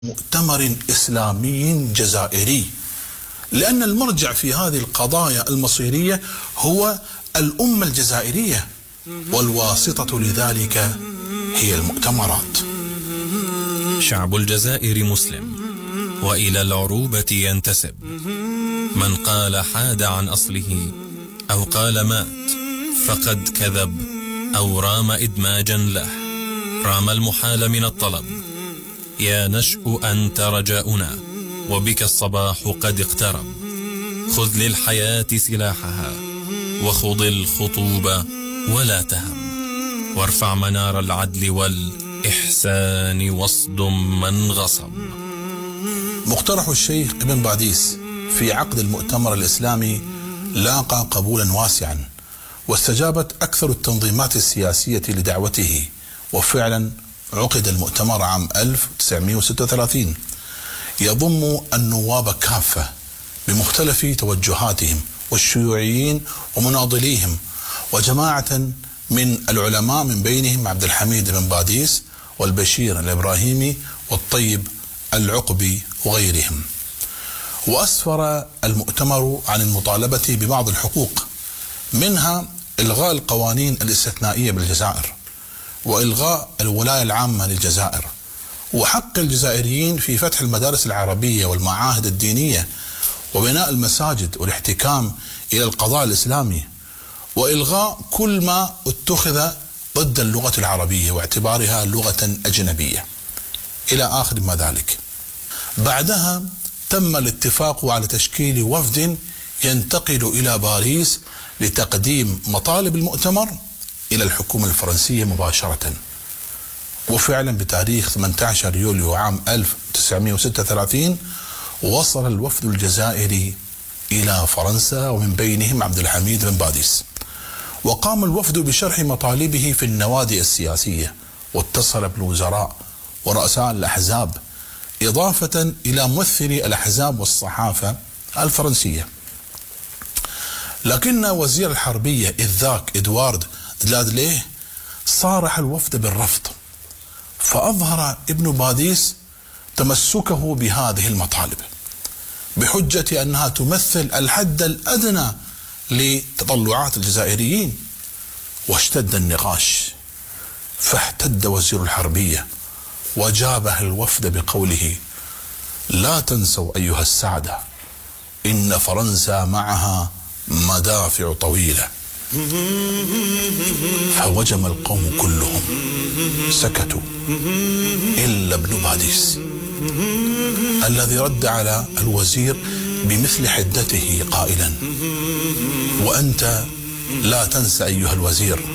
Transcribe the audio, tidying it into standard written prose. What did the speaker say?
مؤتمر إسلامي جزائري، لأن المرجع في هذه القضايا المصيرية هو الأمة الجزائرية، والواسطة لذلك هي المؤتمرات. شعب الجزائر مسلم وإلى العروبة ينتسب. من قال حاد عن أصله أو قال مات فقد كذب أو رام إدماجا له، رام المحال من الطلب. يا نشأ أنت رجاؤنا وبك الصباح قد اقترب. خذ للحياة سلاحها وخض الخطوب ولا تهم، وارفع منار العدل والإحسان واصدم من غصب. مقترح الشيخ ابن باديس في عقد المؤتمر الإسلامي لاقى قبولا واسعا، واستجابت أكثر التنظيمات السياسية لدعوته، وفعلا عقد المؤتمر عام 1936 يضم النواب كافة بمختلف توجهاتهم والشيوعيين ومناضليهم، وجماعة من العلماء من بينهم عبد الحميد بن باديس والبشير الإبراهيمي والطيب العقبي وغيرهم. وأسفر المؤتمر عن المطالبة ببعض الحقوق، منها إلغاء القوانين الاستثنائية بالجزائر، وإلغاء الولاية العامة للجزائر، وحق الجزائريين في فتح المدارس العربية والمعاهد الدينية، وبناء المساجد والاحتكام إلى القضاء الإسلامي، وإلغاء كل ما اتخذ ضد اللغة العربية واعتبارها لغة أجنبية إلى آخر ما ذلك. بعدها تم الاتفاق على تشكيل وفد ينتقل إلى باريس لتقديم مطالب المؤتمر إلى الحكومة الفرنسية مباشرة. وفعلا بتاريخ 18 يوليو عام 1936 وصل الوفد الجزائري إلى فرنسا، ومن بينهم عبد الحميد بن باديس. وقام الوفد بشرح مطالبه في النوادي السياسية، واتصل بالوزراء ورؤساء الأحزاب، إضافة إلى ممثلي الأحزاب والصحافة الفرنسية. لكن وزير الحربية إذ ذاك إدوارد دلادليه صارح الوفد بالرفض، فأظهر ابن باديس تمسكه بهذه المطالب بحجة أنها تمثل الحد الأدنى لتطلعات الجزائريين. واشتد النقاش، فاحتد وزير الحربية وجابه الوفد بقوله: لا تنسوا أيها السادة إن فرنسا معها مدافع طويلة. فوجم القوم كلهم سكتوا إلا ابن باديس، الذي رد على الوزير بمثل حدته قائلا: وأنت لا تنسى أيها الوزير